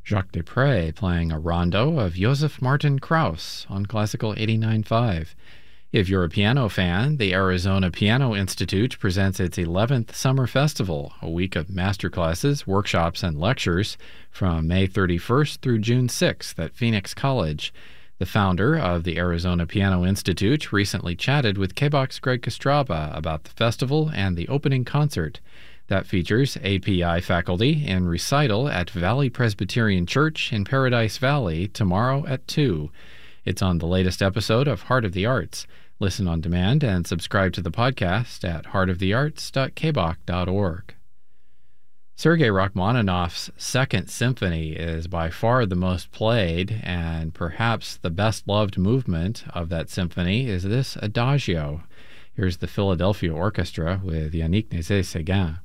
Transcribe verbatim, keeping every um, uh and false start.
Jacques Desprez playing a rondo of Joseph Martin Krauss on Classical eighty-nine point five. If you're a piano fan, the Arizona Piano Institute presents its eleventh Summer Festival, a week of masterclasses, workshops, and lectures from May thirty-first through June sixth at Phoenix College. The founder of the Arizona Piano Institute recently chatted with K B O X's Greg Kostraba about the festival and the opening concert. That features A P I faculty in recital at Valley Presbyterian Church in Paradise Valley tomorrow at two. It's on the latest episode of Heart of the Arts. Listen on demand and subscribe to the podcast at heart of the arts dot k b o c dot org. Sergei Rachmaninoff's Second Symphony is by far the most played, and perhaps the best-loved movement of that symphony is this Adagio. Here's the Philadelphia Orchestra with Yannick Nézet-Séguin.